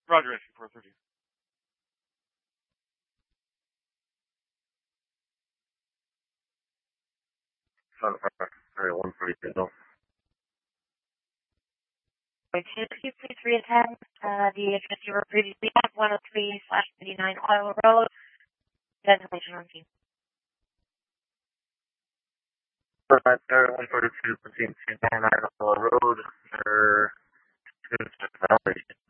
Roger, entry 430. Sorry, 142. No. Could you please reattend the address you were previously at, 103/39 Oil Road, designation on team. Perfect. 142, proceed to 99 Oil Road. Your students' evaluation.